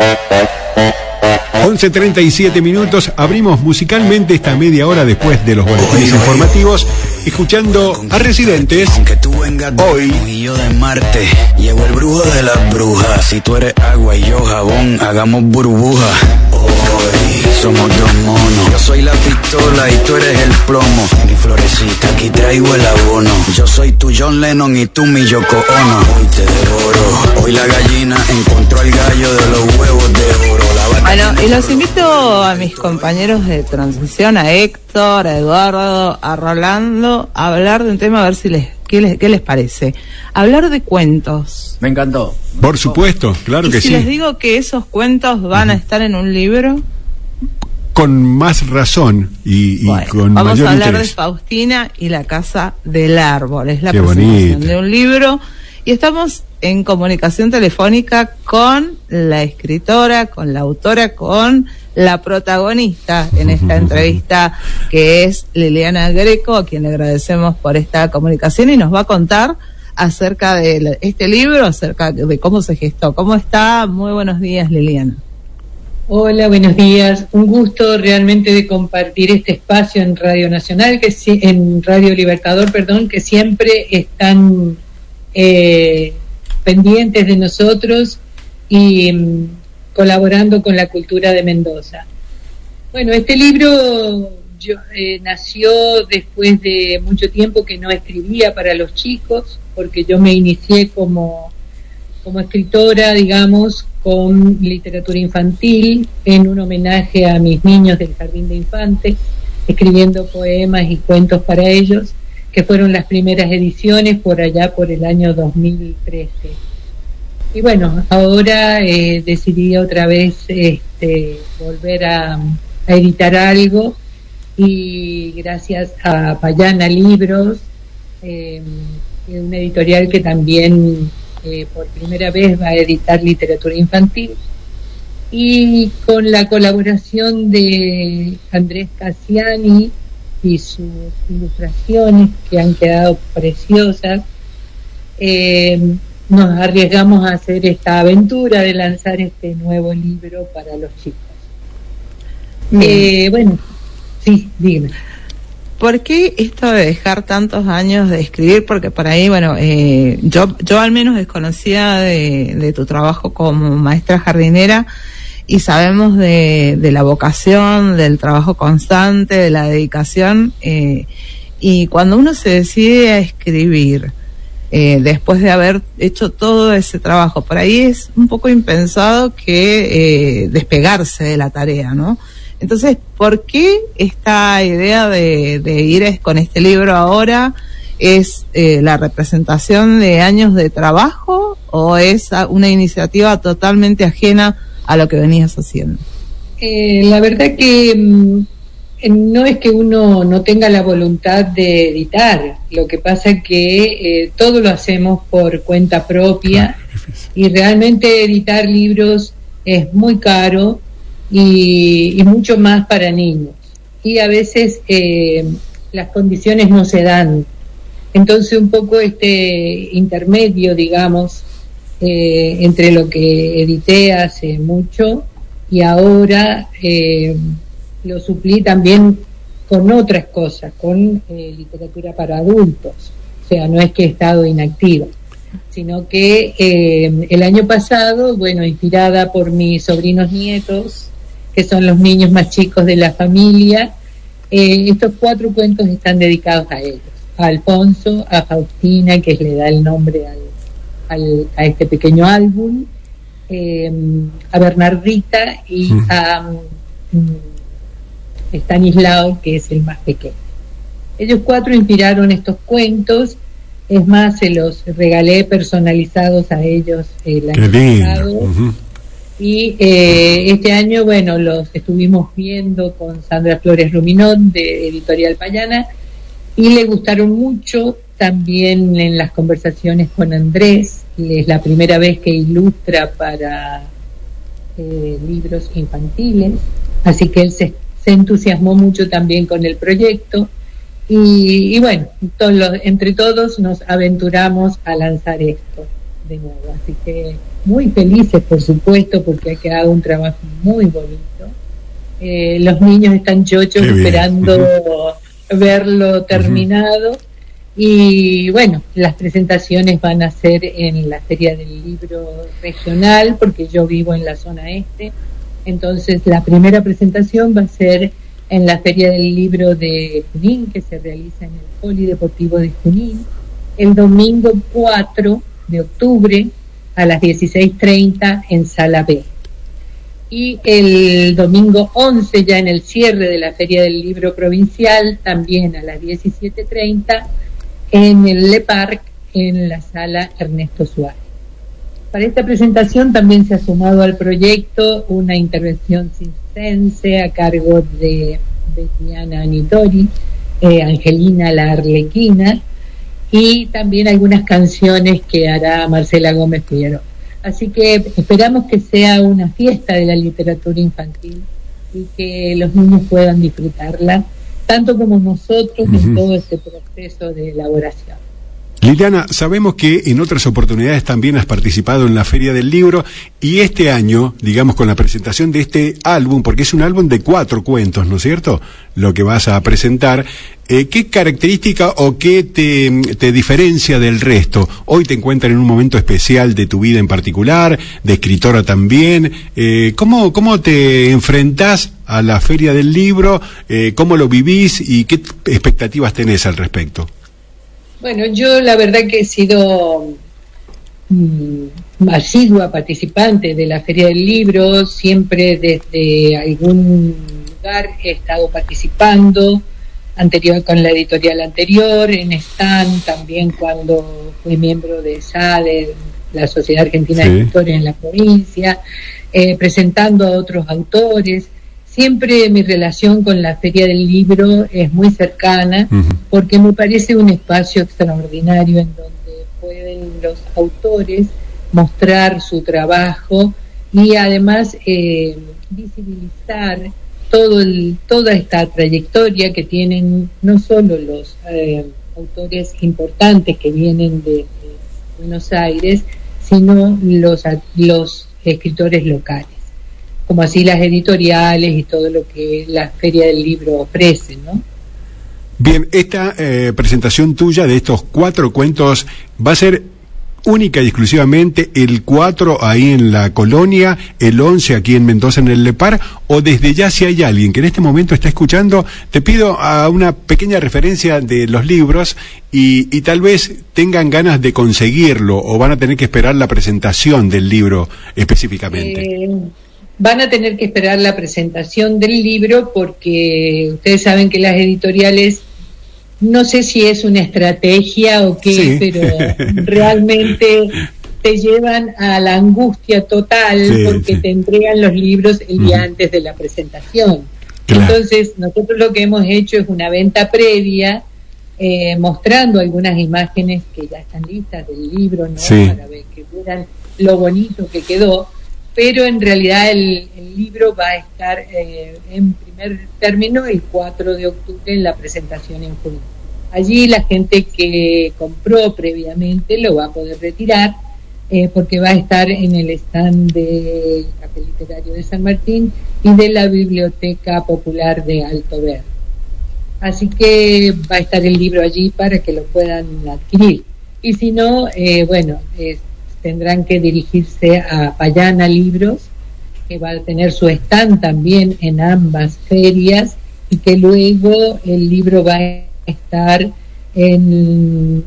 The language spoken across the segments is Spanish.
11:37, abrimos musicalmente esta media hora después de los boletines informativos, escuchando a Residentes. Aunque tú vengas de hoy y yo de Marte, llegó el brujo de las brujas. Si tú eres agua y yo jabón, hagamos burbuja. Hoy somos dos monos. Yo soy la pistola y tú eres el plomo. Mi florecita, aquí traigo el abono. Yo soy tu John Lennon y tú mi Yoko Ono. Hoy te devoro. Hoy la gallina encontró al gallo de los huevos de oro. Bueno, y los invito a mis compañeros de transición, a Héctor, a Eduardo, a Rolando, a hablar de un tema, a ver si qué les parece. Hablar de cuentos. Me encantó. Por supuesto, claro que sí. Si les digo que esos cuentos van a estar en un libro, con más razón y bueno, con vamos mayor a hablar interés. de Faustina y la Casa del Árbol. Es la Qué presentación bonito. de un libro y estamos en comunicación telefónica con la escritora, con la autora, con la protagonista en esta entrevista, que es Liliana Greco, a quien le agradecemos por esta comunicación y nos va a contar acerca de este libro, acerca de cómo se gestó. ¿Cómo está? Muy buenos días, Liliana. Hola, buenos días. Un gusto realmente de compartir este espacio en Radio Nacional, en Radio Libertador, que siempre están pendientes de nosotros y colaborando con la cultura de Mendoza. Bueno, este libro nació después de mucho tiempo que no escribía para los chicos, porque yo me inicié como escritora, digamos, con literatura infantil, en un homenaje a mis niños del jardín de infantes, escribiendo poemas y cuentos para ellos, que fueron las primeras ediciones por allá por el año 2013. Y bueno, ahora decidí otra vez volver a editar algo, y gracias a Payana Libros, una editorial que también por primera vez va a editar literatura infantil, y con la colaboración de Andrés Cassiani y sus ilustraciones, que han quedado preciosas, nos arriesgamos a hacer esta aventura de lanzar este nuevo libro para los chicos. Bueno, sí, dígame. ¿Por qué esto de dejar tantos años de escribir? Porque por ahí, bueno, yo al menos desconocía de tu trabajo como maestra jardinera, y sabemos de la vocación, del trabajo constante, de la dedicación, y cuando uno se decide a escribir, después de haber hecho todo ese trabajo, por ahí es un poco impensado que despegarse de la tarea, ¿no? Entonces, ¿por qué esta idea de ir con este libro ahora? ¿Es la representación de años de trabajo o es una iniciativa totalmente ajena a lo que venías haciendo? La verdad que no es que uno no tenga la voluntad de editar, lo que pasa es que todo lo hacemos por cuenta propia, y realmente editar libros es muy caro y mucho más para niños, y a veces las condiciones no se dan. Entonces un poco este intermedio, digamos, entre lo que edité hace mucho y ahora lo suplí también con otras cosas, con literatura para adultos. O sea, no es que he estado inactiva, sino que el año pasado, bueno, inspirada por mis sobrinos nietos, que son los niños más chicos de la familia, estos 4 cuentos están dedicados a ellos: a Alfonso, a Faustina, que le da el nombre a este pequeño álbum, a Bernardita y a Estanislao, que es el más pequeño. Ellos 4 inspiraron estos cuentos. Es más, se los regalé personalizados a ellos el año pasado. Y este año, bueno, los estuvimos viendo con Sandra Flores Ruminot, de Editorial Payana, y le gustaron mucho. También en las conversaciones con Andrés, es la primera vez que ilustra para libros infantiles, así que él se entusiasmó mucho también con el proyecto, y bueno, entre todos nos aventuramos a lanzar esto de nuevo, así que muy felices, por supuesto, porque ha quedado un trabajo muy bonito. Los niños están chochos esperando verlo terminado. Y bueno, las presentaciones van a ser en la Feria del Libro Regional, porque yo vivo en la zona este. Entonces la primera presentación va a ser en la Feria del Libro de Junín, que se realiza en el Polideportivo de Junín, el domingo 4 de octubre a las 16:30 en Sala B. Y el domingo 11, ya en el cierre de la Feria del Libro Provincial, también a las 17:30, en el Le Parc, en la Sala Ernesto Suárez. Para esta presentación también se ha sumado al proyecto una intervención circense a cargo de Betiana Anitori, Angelina la Arlequina, y también algunas canciones que hará Marcela Gómez Figueroa. Así que esperamos que sea una fiesta de la literatura infantil y que los niños puedan disfrutarla, tanto como nosotros en todo este proceso de elaboración. Liliana, sabemos que en otras oportunidades también has participado en la Feria del Libro y este año, digamos, con la presentación de este álbum, porque es un álbum de 4 cuentos, ¿no es cierto?, lo que vas a presentar. ¿Qué característica o qué te diferencia del resto? Hoy te encuentras en un momento especial de tu vida en particular, de escritora también. ¿Cómo te enfrentás a la Feria del Libro? ¿Cómo lo vivís y qué expectativas tenés al respecto? Bueno, yo la verdad que he sido asidua participante de la Feria del Libro, siempre desde algún lugar he estado participando, con la editorial anterior, en stand, también cuando fui miembro de SADE, la Sociedad Argentina de Escritores en la provincia, presentando a otros autores. Siempre mi relación con la Feria del Libro es muy cercana, porque me parece un espacio extraordinario en donde pueden los autores mostrar su trabajo y además visibilizar toda esta trayectoria que tienen no solo los autores importantes que vienen de Buenos Aires, sino los escritores locales, como así las editoriales y todo lo que la Feria del Libro ofrece, ¿no? Bien, esta presentación tuya de estos 4 cuentos va a ser única y exclusivamente el 4 ahí en la Colonia, el 11 aquí en Mendoza en el Le Parc, o desde ya, si hay alguien que en este momento está escuchando, te pido a una pequeña referencia de los libros y tal vez tengan ganas de conseguirlo o van a tener que esperar la presentación del libro específicamente. Van a tener que esperar la presentación del libro porque ustedes saben que las editoriales, no sé si es una estrategia o qué, pero realmente te llevan a la angustia total porque te entregan los libros el día antes de la presentación. Claro. Entonces, nosotros lo que hemos hecho es una venta previa, mostrando algunas imágenes que ya están listas del libro, ¿no? Para ver que vean lo bonito que quedó, pero en realidad el libro va a estar en primer término el 4 de octubre en la presentación en junio. Allí la gente que compró previamente lo va a poder retirar porque va a estar en el stand del Café Literario de San Martín y de la Biblioteca Popular de Alto Verde. Así que va a estar el libro allí para que lo puedan adquirir. Y si no, tendrán que dirigirse a Payana Libros, que va a tener su stand también en ambas ferias, y que luego el libro va a estar en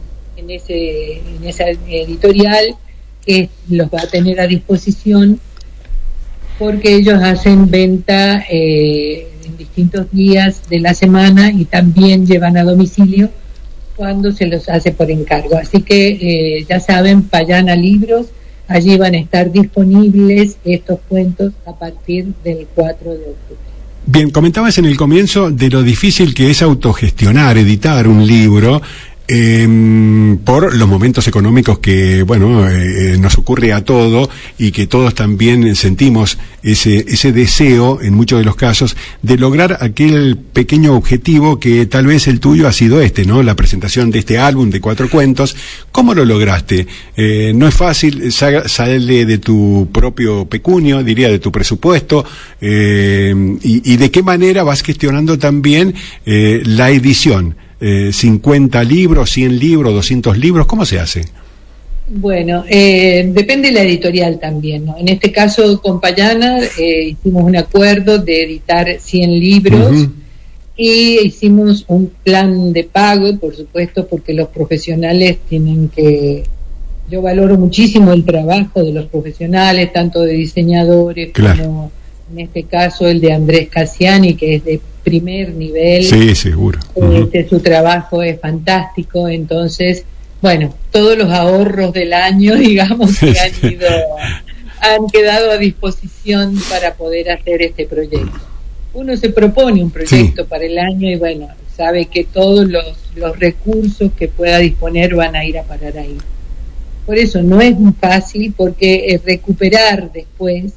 esa editorial que los va a tener a disposición, porque ellos hacen venta en distintos días de la semana y también llevan a domicilio cuando se los hace por encargo. Así que ya saben, Payana Libros, allí van a estar disponibles estos cuentos a partir del 4 de octubre. Bien, comentabas en el comienzo de lo difícil que es autogestionar, editar un libro. por los momentos económicos que, bueno, nos ocurre a todo, y que todos también sentimos ese deseo, en muchos de los casos, de lograr aquel pequeño objetivo que tal vez el tuyo ha sido ¿no? La presentación de este álbum de 4 cuentos. ¿Cómo lo lograste? No es fácil, sale de tu propio pecunio, diría, de tu presupuesto, y de qué manera vas gestionando también la edición. 50 libros, 100 libros, 200 libros, ¿cómo se hace? Bueno, depende de la editorial también, ¿no? En este caso con Payana hicimos un acuerdo de editar 100 libros, uh-huh, y hicimos un plan de pago, por supuesto, porque los profesionales tienen que... Yo valoro muchísimo el trabajo de los profesionales, tanto de diseñadores, claro, como en este caso el de Andrés Cassiani, que es de primer nivel. Sí, seguro. Su trabajo es fantástico. Entonces, bueno, todos los ahorros del año, digamos, que han quedado a disposición para poder hacer este proyecto. Uno se propone un proyecto para el año y, bueno, sabe que todos los recursos que pueda disponer van a ir a parar ahí. Por eso no es muy fácil, porque recuperar después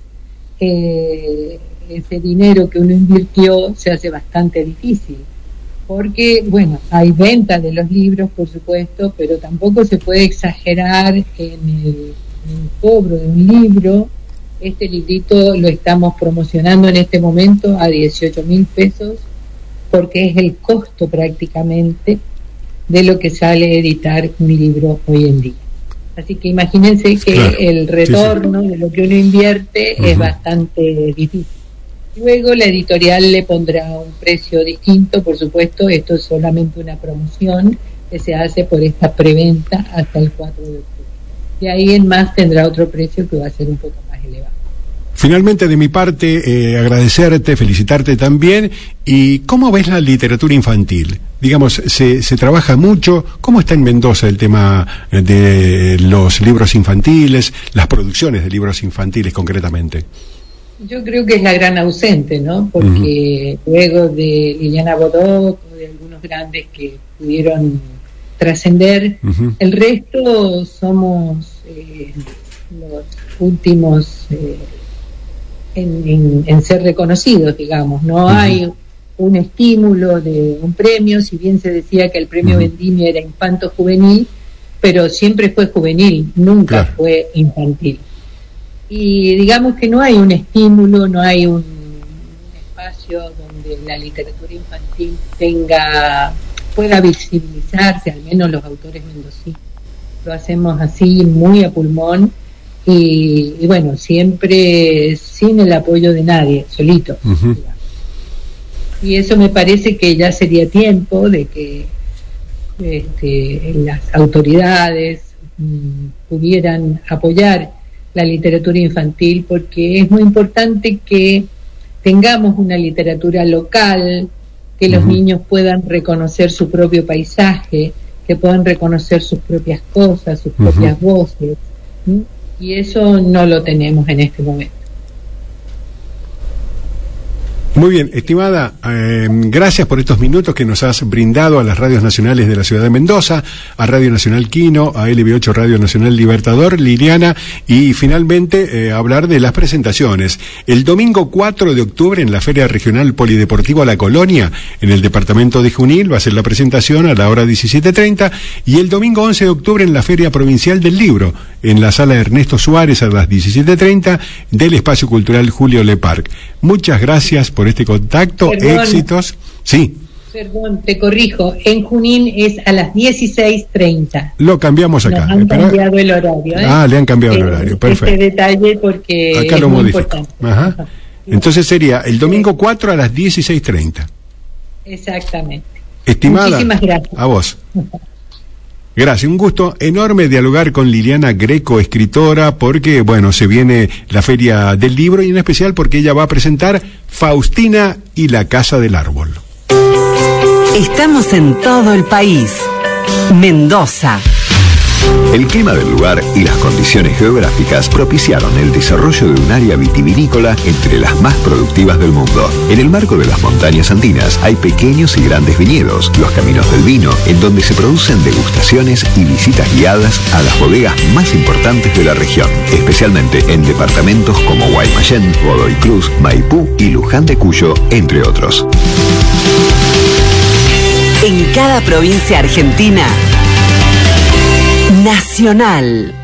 ese dinero que uno invirtió se hace bastante difícil, porque, bueno, hay venta de los libros, por supuesto, pero tampoco se puede exagerar en el cobro de un libro. Este librito lo estamos promocionando en este momento a 18.000 pesos, porque es el costo prácticamente de lo que sale editar un libro hoy en día. Así que imagínense que, claro, el retorno de lo que uno invierte, uh-huh, es bastante difícil. Luego la editorial le pondrá un precio distinto, por supuesto. Esto es solamente una promoción que se hace por esta preventa hasta el 4 de octubre. Y ahí en más tendrá otro precio que va a ser un poco más elevado. Finalmente, de mi parte, agradecerte, felicitarte también. ¿Y cómo ves la literatura infantil? Digamos, se trabaja mucho. ¿Cómo está en Mendoza el tema de los libros infantiles, las producciones de libros infantiles concretamente? Yo creo que es la gran ausente, ¿no? Porque uh-huh, luego de Liliana Bodot, de algunos grandes que pudieron trascender, uh-huh, el resto somos los últimos en ser reconocidos, digamos. No, uh-huh, hay un estímulo de un premio, si bien se decía que el premio, uh-huh, Vendimia era infanto-juvenil, pero siempre fue juvenil, nunca, claro, fue infantil. Y digamos que no hay un estímulo, no hay un espacio donde la literatura infantil pueda visibilizarse, al menos los autores mendocinos. Lo hacemos así, muy a pulmón, y bueno, siempre sin el apoyo de nadie, solito. Uh-huh. Y eso me parece que ya sería tiempo de que las autoridades pudieran apoyar la literatura infantil, porque es muy importante que tengamos una literatura local, que los, uh-huh, niños puedan reconocer su propio paisaje, que puedan reconocer sus propias cosas, sus, uh-huh, propias voces, ¿sí? Y eso no lo tenemos en este momento. Muy bien, estimada, gracias por estos minutos que nos has brindado a las radios nacionales de la ciudad de Mendoza, a Radio Nacional Quino, a LB8 Radio Nacional Libertador, Liliana, y finalmente hablar de las presentaciones. El domingo 4 de octubre en la Feria Regional Polideportiva La Colonia, en el departamento de Junín, va a ser la presentación a la hora 17:30, y el domingo 11 de octubre en la Feria Provincial del Libro, en la sala Ernesto Suárez a las 17:30 del Espacio Cultural Julio Leparc. Muchas gracias por este contacto. Perdón, éxitos. Sí. Perdón, te corrijo. En Junín es a las 16:30. Lo cambiamos acá. Nos han cambiado el horario. Le han cambiado el horario. Perfecto. Este detalle porque acá lo modifico. Ajá. Entonces sería el domingo 4 a las 16:30. Exactamente. Estimada. Muchísimas gracias. A vos. Gracias, un gusto enorme dialogar con Liliana Greco, escritora, porque, bueno, se viene la Feria del Libro y en especial porque ella va a presentar Faustina y la Casa del Árbol. Estamos en todo el país. Mendoza El clima del lugar y las condiciones geográficas propiciaron el desarrollo de un área vitivinícola entre las más productivas del mundo. En el marco de las montañas andinas hay pequeños y grandes viñedos, los caminos del vino, en donde se producen degustaciones y visitas guiadas a las bodegas más importantes de la región, especialmente en departamentos como Guaymallén, Godoy Cruz, Maipú y Luján de Cuyo, entre otros. En cada provincia argentina, Nacional.